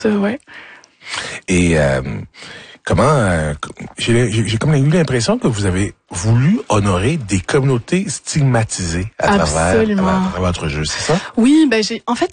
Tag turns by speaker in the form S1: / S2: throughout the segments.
S1: Ouais.
S2: Et comment j'ai comme eu l'impression que vous avez voulu honorer des communautés stigmatisées à travers votre jeu, c'est ça?
S1: Oui, ben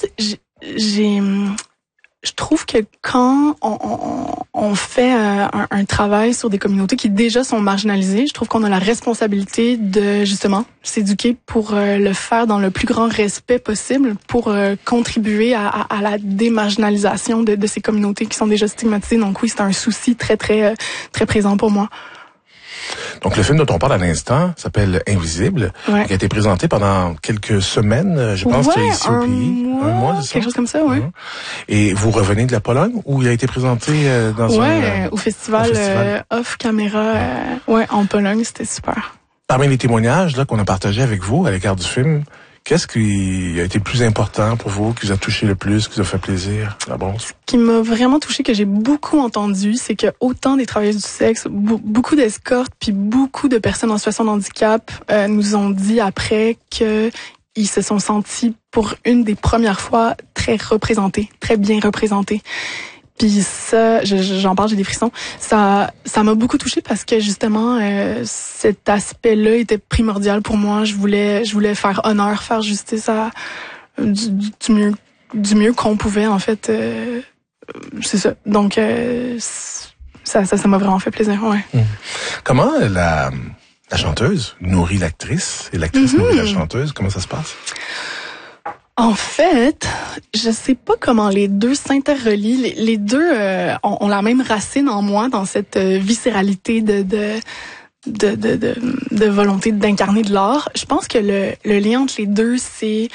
S1: je trouve que quand on fait un travail sur des communautés qui déjà sont marginalisées, je trouve qu'on a la responsabilité de justement s'éduquer pour le faire dans le plus grand respect possible, pour contribuer à la démarginalisation de ces communautés qui sont déjà stigmatisées. Donc oui, c'est un souci très très très présent pour moi.
S2: Donc, le film dont on parle à l'instant s'appelle Invisible,
S1: ouais.
S2: qui a été présenté pendant quelques semaines, je pense, ici au pays.
S1: Un mois, c'est ça? Quelque chose comme ça, oui.
S2: Et vous revenez de la Pologne, où il a été présenté dans
S1: au festival Off Camera, en Pologne, c'était super.
S2: Parmi les témoignages là qu'on a partagés avec vous à l'égard du film, qu'est-ce qui a été le plus important pour vous, qui vous a touché le plus, qui vous a fait plaisir, la Bronze?
S1: Ce qui m'a vraiment touché, que j'ai beaucoup entendu, c'est que autant des travailleuses du sexe, beaucoup d'escortes, puis beaucoup de personnes en situation de handicap nous ont dit après que ils se sont sentis pour une des premières fois très représentés, très bien représentés. Puis ça, j'en parle, j'ai des frissons. Ça m'a beaucoup touchée parce que justement, cet aspect-là était primordial pour moi. Je voulais faire honneur, faire justice à du mieux qu'on pouvait en fait. C'est ça. Donc ça m'a vraiment fait plaisir. Ouais.
S2: Comment la chanteuse nourrit l'actrice et l'actrice nourrit la chanteuse? Comment ça se passe?
S1: En fait, je sais pas comment les deux s'interrelient. Les deux ont la même racine en moi dans cette viscéralité de volonté d'incarner de l'art. Je pense que le lien entre les deux, c'est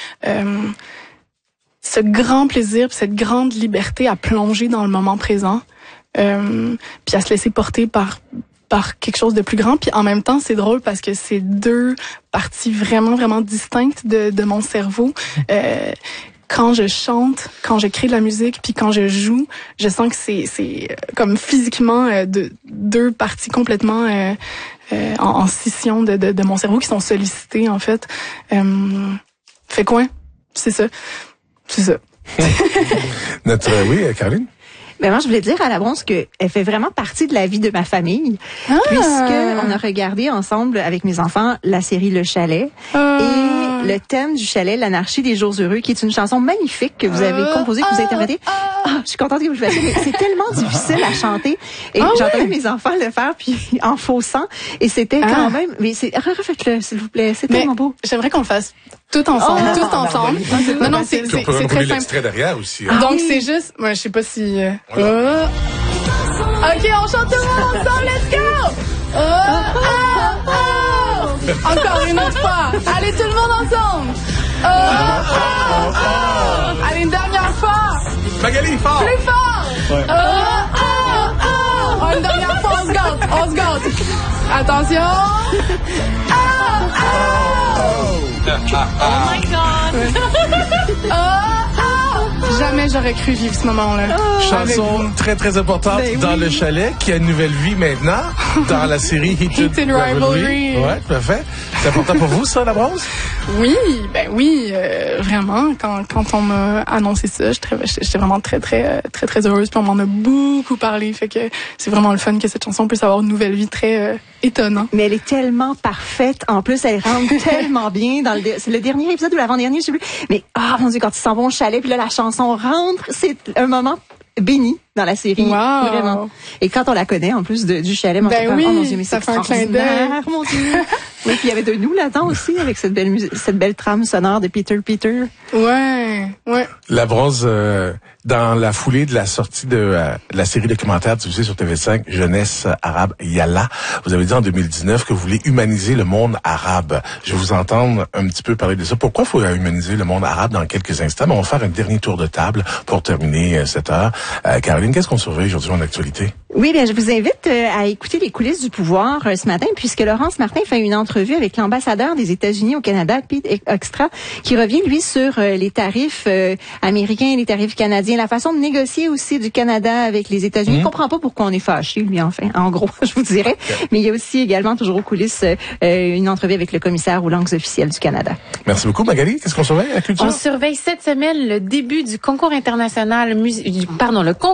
S1: ce grand plaisir, cette grande liberté à plonger dans le moment présent, puis à se laisser porter par quelque chose de plus grand. Puis en même temps, c'est drôle parce que c'est deux parties vraiment, vraiment distinctes de mon cerveau. Quand je chante, quand je crée de la musique, puis quand je joue, je sens que c'est comme physiquement deux parties complètement en scission de mon cerveau qui sont sollicitées, en fait. Fait quoi? C'est ça. C'est ça.
S2: Oui, Caroline?
S3: Ben moi, je voulais dire à la Bronze qu'elle fait vraiment partie de la vie de ma famille, puisque on a regardé ensemble avec mes enfants la série Le Chalet et le thème du chalet, l'anarchie des jours heureux, qui est une chanson magnifique que vous avez composée, que vous interprétez. Je suis contente que vous le fassiez, mais c'est tellement difficile à chanter. Et j'entendais mes enfants le faire, puis en faussant, et c'était quand même. Mais refaites-le, s'il vous plaît. C'est tellement beau.
S1: J'aimerais qu'on le fasse tout ensemble, tous ensemble. Non, c'est très simple.
S2: L'extrait derrière aussi. Hein.
S1: Donc c'est juste, je sais pas si. Ok, on chante tout le monde ensemble, let's go! Encore une autre fois. Allez, tout le monde ensemble. Allez, une dernière fois.
S2: Magali, fort.
S1: Plus fort. Une dernière fois, on se gâte. Attention.
S4: Oh my God.
S1: Jamais j'aurais cru vivre ce moment-là.
S2: Chanson très, très importante dans Le Chalet, qui a une nouvelle vie maintenant, dans la série Heated Rivalry. Ouais, tout à fait. C'est important pour vous, ça, la Bronze?
S1: Oui, vraiment. Quand on m'a annoncé ça, j'étais vraiment très, très, très, très heureuse. Puis on m'en a beaucoup parlé. Fait que c'est vraiment le fun que cette chanson puisse avoir une nouvelle vie très étonnante.
S3: Mais elle est tellement parfaite. En plus, elle rentre tellement bien dans c'est le dernier épisode ou l'avant-dernier, je sais plus. Mais, mon Dieu, quand ils s'en vont au chalet, puis là, la chanson rentre, c'est un moment béni dans la série.
S1: Wow.
S3: Vraiment. Et quand on la connaît, en plus du chalet, mon Dieu, mais
S1: ça
S3: c'est
S1: fait un clin d'œil.
S3: Mon Dieu. Oui, puis il y avait de nous là-dedans aussi, avec cette belle trame sonore de Peter.
S1: Ouais.
S2: La Bronze, dans la foulée de la sortie de la série documentaire diffusée sur TV5, Jeunesse arabe Yalla, vous avez dit en 2019 que vous voulez humaniser le monde arabe. Je vais vous entendre un petit peu parler de ça. Pourquoi il faut humaniser le monde arabe dans quelques instants? Mais on va faire un dernier tour de table pour terminer cette heure. Caroline, qu'est-ce qu'on surveille aujourd'hui en actualité?
S3: Oui, bien, je vous invite à écouter les coulisses du pouvoir ce matin, puisque Laurence Martin fait une entrevue avec l'ambassadeur des États-Unis au Canada, Pete Extra, qui revient, lui, sur les tarifs américains et les tarifs canadiens bien la façon de négocier aussi du Canada avec les États-Unis. Il comprend pas pourquoi on est fâché, lui, enfin, en gros, je vous dirais. Mais il y a aussi également, toujours aux coulisses, une entrevue avec le commissaire aux langues officielles du Canada.
S2: Merci beaucoup, Magali. Qu'est-ce qu'on surveille à la culture?
S4: On surveille cette semaine le début du concours international, le concours